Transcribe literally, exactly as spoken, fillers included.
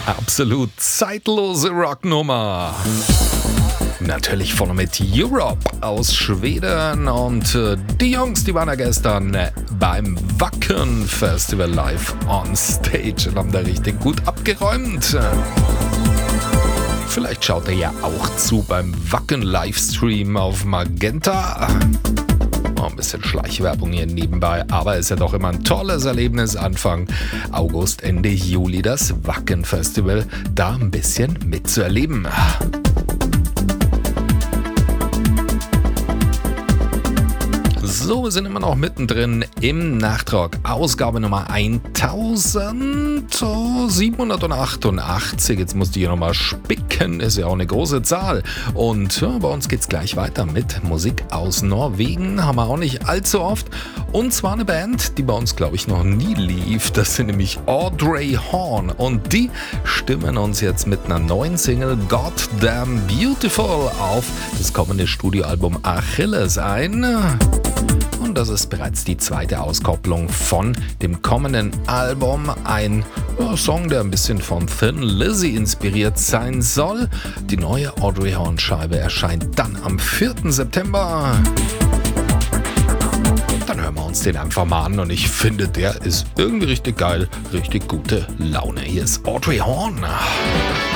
Absolut zeitlose Rocknummer. Natürlich vorne mit Europe aus Schweden und äh, die Jungs, die waren ja gestern äh, beim Wacken Festival live on stage und haben da richtig gut abgeräumt. Vielleicht schaut ihr ja auch zu beim Wacken Livestream auf Magenta. Oh, ein bisschen Schleichwerbung hier nebenbei, aber ist ja doch immer ein tolles Erlebnis. Anfang August, Ende Juli das Wacken Festival, da ein bisschen mitzuerleben. So, wir sind immer noch mittendrin im Nachtrag. Ausgabe Nummer eintausendsiebenhundertachtundachtzig. Jetzt musste ich hier nochmal spicken, ist ja auch eine große Zahl. Und ja, bei uns geht's gleich weiter mit Musik aus Norwegen. Haben wir auch nicht allzu oft. Und zwar eine Band, die bei uns, glaube ich, noch nie lief. Das sind nämlich Audrey Horne. Und die stimmen uns jetzt mit einer neuen Single Goddamn Beautiful auf das kommende Studioalbum Achilles ein. Und das ist bereits die zweite Auskopplung von dem kommenden Album. Ein ja, Song, der ein bisschen von Thin Lizzy inspiriert sein soll. Die neue Audrey Horne Scheibe erscheint dann am vierten September. Dann hören wir uns den einfach mal an und ich finde, der ist irgendwie richtig geil, richtig gute Laune. Hier ist Audrey Horne.